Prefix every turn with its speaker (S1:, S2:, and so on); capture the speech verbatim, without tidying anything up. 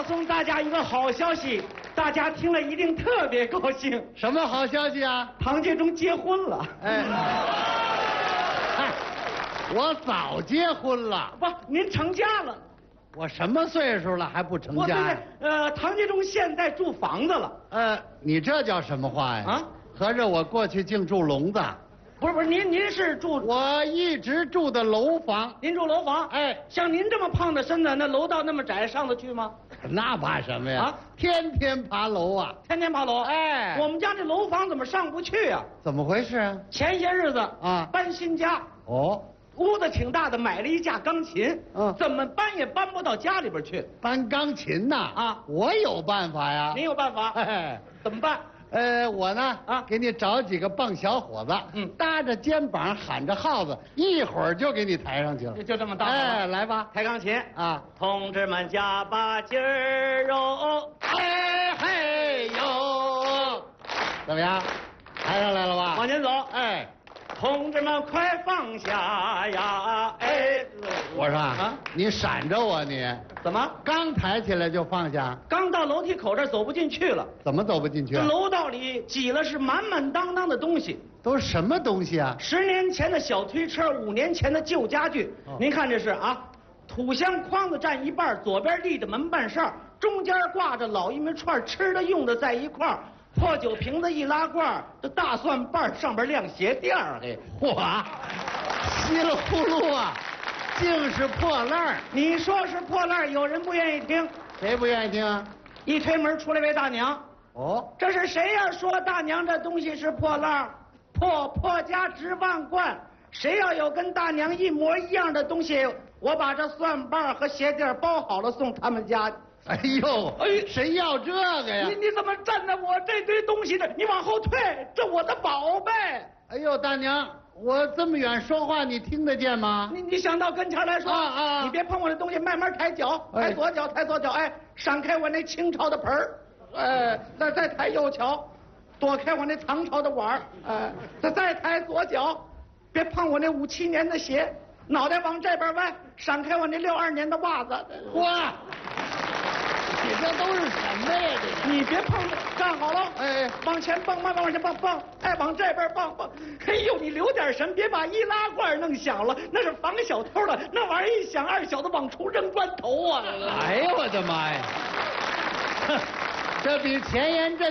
S1: 送大家一个好消息，大家听了一定特别高兴。
S2: 什么好消息啊？
S1: 唐杰忠结婚了。
S2: 哎，嗨，我早结婚了。
S1: 不，您成家了。
S2: 我什么岁数了还不成
S1: 不对
S2: 家呀？
S1: 对，呃，唐杰忠现在住房子了。
S2: 呃，你这叫什么话呀？
S1: 啊，
S2: 合着我过去净住笼子。
S1: 不是不是，您您是住
S2: 我一直住的楼房。
S1: 您住楼房？
S2: 哎，
S1: 像您这么胖的身子，那楼道那么窄，上得去吗？
S2: 那怕什么呀？
S1: 啊，
S2: 天天爬楼啊！
S1: 天天爬楼。
S2: 哎，
S1: 我们家这楼房怎么上不去啊？
S2: 怎么回事啊？
S1: 前些日子
S2: 啊
S1: 搬新家，
S2: 哦，
S1: 屋子挺大的，买了一架钢琴。
S2: 嗯
S1: 怎么搬也搬不到家里边去。
S2: 搬钢琴呐？
S1: 啊，
S2: 我有办法呀。
S1: 您有办法？
S2: 哎，
S1: 怎么办？
S2: 呃，我呢
S1: 啊
S2: 给你找几个棒小伙子，
S1: 嗯
S2: 搭着肩膀喊着号子，一会儿就给你抬上去了。
S1: 就就这么大了。
S2: 哎，来吧，
S1: 抬钢琴
S2: 啊！
S1: 同志们加把劲儿哦！
S2: 哎嘿呦，怎么样？抬上来了吧？
S1: 往前走。
S2: 哎，
S1: 同志们快放下呀！哎，
S2: 我说
S1: 啊，
S2: 你闪着我你，
S1: 怎么？
S2: 刚抬起来就放下，
S1: 刚到楼梯口这儿走不进去了。
S2: 怎么走不进去
S1: 这？楼道里挤了是满满当当的东西，
S2: 都是什么东西啊？
S1: 十年前的小推车，五年前的旧家具。
S2: 哦
S1: 您看这是啊，土箱筐子占一半，左边立着门板扇，中间挂着老玉米串，吃的用的在一块儿。破酒瓶子一拉罐，这大蒜瓣上边亮鞋垫儿，嘿，
S2: 嚯，稀里呼噜啊，竟是破烂儿。
S1: 你说是破烂儿，有人不愿意听。
S2: 谁不愿意听啊？
S1: 一推门出来位大娘，
S2: 哦，
S1: 这是谁呀？说大娘这东西是破烂儿，破破家值万贯。谁要有跟大娘一模一样的东西，我把这蒜瓣和鞋垫包好了送他们家。
S2: 哎呦，
S1: 哎
S2: 谁要这个呀
S1: 你？你怎么站在我这堆东西呢？你往后退，这我的宝贝。
S2: 哎呦，大娘，我这么远说话，你听得见吗？
S1: 你你想到跟前来说
S2: 啊啊
S1: 你别碰我这东西，慢慢抬脚，
S2: 哎
S1: 抬左脚，抬左脚，哎，闪开我那清朝的盆儿，哎，再再抬右脚，躲开我那唐朝的碗儿，哎，再再抬左脚，别碰我那五七年的鞋，脑袋往这边歪，闪开我那六二年的袜子。
S2: 嚯，你这都是什么呀？这
S1: 你别碰，站好了，
S2: 哎，
S1: 往前蹦，慢慢往前蹦蹦，哎，往这边蹦蹦。哎呦，你留点神，别把易拉罐弄响了，那是防小偷的，那玩意儿一响，二小子往出扔砖头啊！
S2: 哎呦我的妈呀！哼，这比前言这。